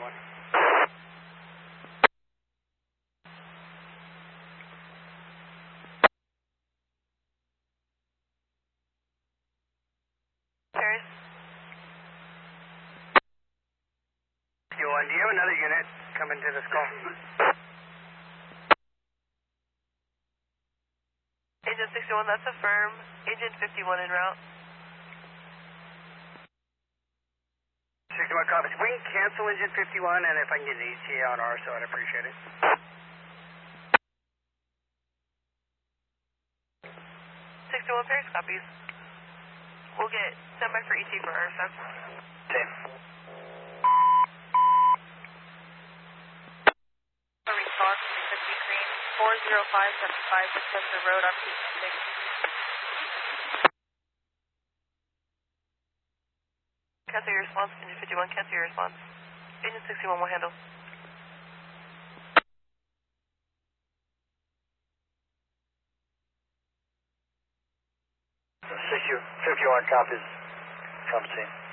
51. Paris? 51, do you have another unit coming to this call? Agent 61, that's affirm. Agent 51 en route. 61 copies. We can cancel Engine 51, and if I can get an ETA on our side, I'd appreciate it. 61 Paris copies. We'll get sent by for ET for our stuff. Same. A response to 50 Green, 40575 Winchester Road on P6. Cancel your response, Agent 51, cancel your response. Agent 61 will handle. 51 copies from scene.